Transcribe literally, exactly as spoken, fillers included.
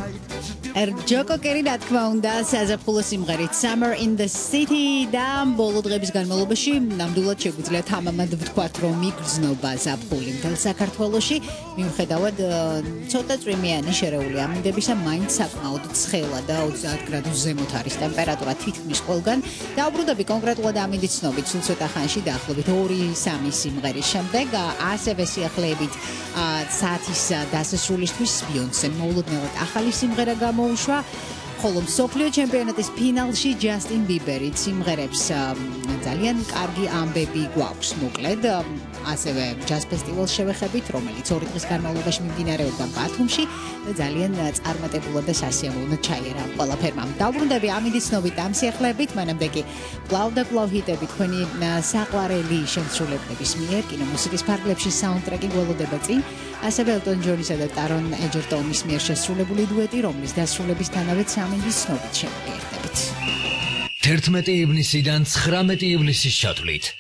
ჯოკო კერი რა თქმა უნდა საზაფხულო სიმღერით Summer in the City და ბოლო დღების განმავლობაში ნამდვილად შეგვიძლია თამამად ვთქვათ რომ იგრძნობა ზაფხული მთელ საქართველოში მიუხედავად ცოტა წვიმიანი შერეული ამინდებისა მაინც საკმაოდ ცხელა და ოცდაათ გრადუს ზემოთ არის ტემპერატურა თითქმის ყველგან დაუბრუნდები კონკრეტულად ამინდის ცნობით სულ ცოტა ხანში დაახლოებით ორი სამი სიმღერის შემდეგ ასევე სიახლეებით საათის დასასრულისთვის Beyoncé მოულოდნელად ახალი სიმღერა გამოუშვა ხოლო მსოფლიო ჩემპიონატის ფინალში ჯასტინ ბიბერი სიმღერებს ძალიან კარგი ამბები გვაქვს მოკლედ ასევე ჯაზ ფესტივალს შევეხებით რომელიც ორი დღის განმავლობაში მიმდინარეობდა ბათუმში და ძალიან წარმატებულად და სასიამოვნოდ ჩაიერა ყველაფერმა დაუბრუნდები ამინდის ცნობით ამ სიახლეებით მანამდე კი კვლავ და კვლავ ჰიტები თქვენი საყვარელი შემსრულებლების მიერ კინომუსიკის ფარგლებში საუნდტრეკი გველოდება წინ ასევე ელტონ ჯონისა და ტარონ ეჯერტონის მიერ შესრულებული დუეტი რომლის დასრულებისთანავე ამინდის ცნობით შემოგერთებით თერთმეტი ივნისიდან ცხრამეტი ივლისის ჩათვლით